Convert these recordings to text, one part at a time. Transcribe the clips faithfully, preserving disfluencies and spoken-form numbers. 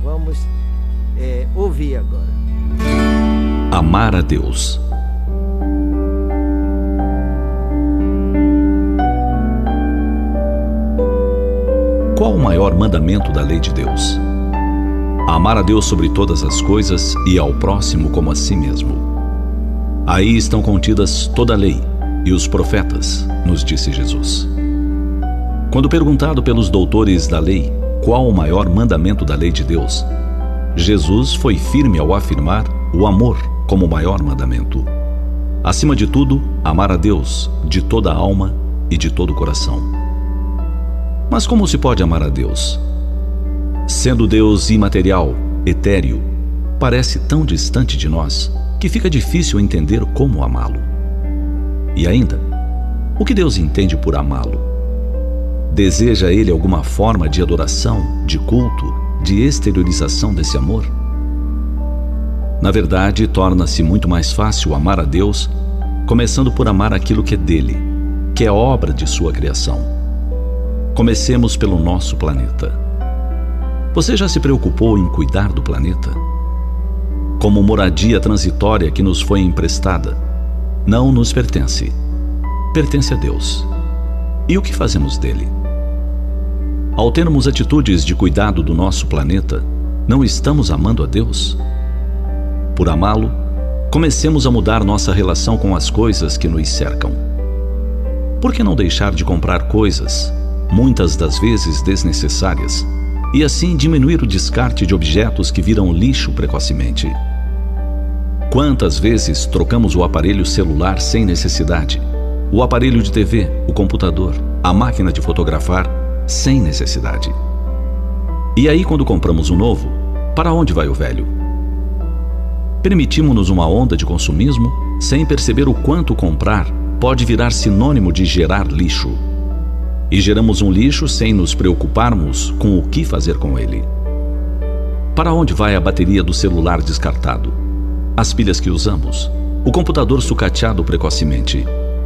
Vamos é, ouvir agora. Amar a Deus. Qual o maior mandamento da lei de Deus? Amar a Deus sobre todas as coisas e ao próximo como a si mesmo. Aí estão contidas toda a lei e os profetas, nos disse Jesus. Quando perguntado pelos doutores da lei qual o maior mandamento da lei de Deus, Jesus foi firme ao afirmar o amor como o maior mandamento. Acima de tudo, amar a Deus de toda a alma e de todo o coração. Mas como se pode amar a Deus? Sendo Deus imaterial, etéreo, parece tão distante de nós que fica difícil entender como amá-lo. E ainda, o que Deus entende por amá-lo? Deseja Ele alguma forma de adoração, de culto, de exteriorização desse amor? Na verdade, torna-se muito mais fácil amar a Deus, começando por amar aquilo que é dele, que é obra de sua criação. Comecemos pelo nosso planeta. Você já se preocupou em cuidar do planeta? Como moradia transitória que nos foi emprestada, não nos pertence. Pertence a Deus. E o que fazemos dele? Ao termos atitudes de cuidado do nosso planeta, não estamos amando a Deus? Por amá-lo, comecemos a mudar nossa relação com as coisas que nos cercam. Por que não deixar de comprar coisas, muitas das vezes desnecessárias, e assim diminuir o descarte de objetos que viram lixo precocemente? Quantas vezes trocamos o aparelho celular sem necessidade, o aparelho de T V, o computador, a máquina de fotografar, sem necessidade? E aí, quando compramos um novo, para onde vai o velho? Permitimos-nos uma onda de consumismo sem perceber o quanto comprar pode virar sinônimo de gerar lixo. E geramos um lixo sem nos preocuparmos com o que fazer com ele. Para onde vai a bateria do celular descartado? As pilhas que usamos? O computador sucateado precocemente?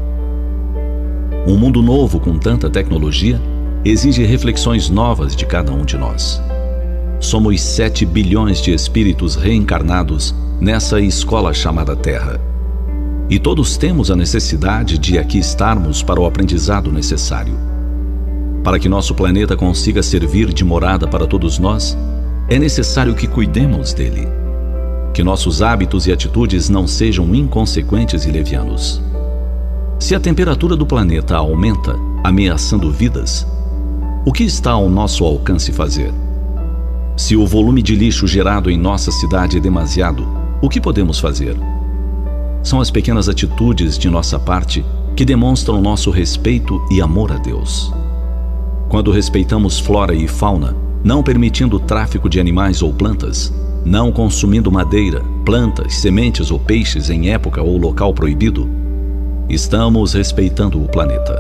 Um mundo novo com tanta tecnologia exige reflexões novas de cada um de nós. Somos sete bilhões de espíritos reencarnados nessa escola chamada Terra. E todos temos a necessidade de aqui estarmos para o aprendizado necessário. Para que nosso planeta consiga servir de morada para todos nós, é necessário que cuidemos dele. Que nossos hábitos e atitudes não sejam inconsequentes e levianos. Se a temperatura do planeta aumenta, ameaçando vidas, o que está ao nosso alcance fazer? Se o volume de lixo gerado em nossa cidade é demasiado, o que podemos fazer? São as pequenas atitudes de nossa parte que demonstram nosso respeito e amor a Deus. Quando respeitamos flora e fauna, não permitindo o tráfico de animais ou plantas, não consumindo madeira, plantas, sementes ou peixes em época ou local proibido, estamos respeitando o planeta.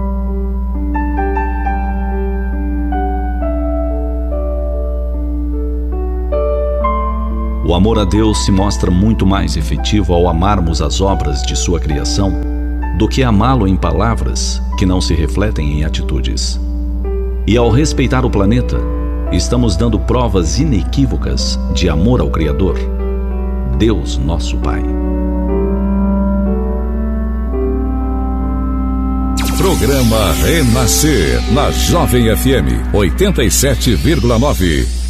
O amor a Deus se mostra muito mais efetivo ao amarmos as obras de sua criação do que amá-lo em palavras que não se refletem em atitudes. E ao respeitar o planeta, estamos dando provas inequívocas de amor ao Criador, Deus nosso Pai. Programa Renascer, na Jovem F M oitenta e sete vírgula nove.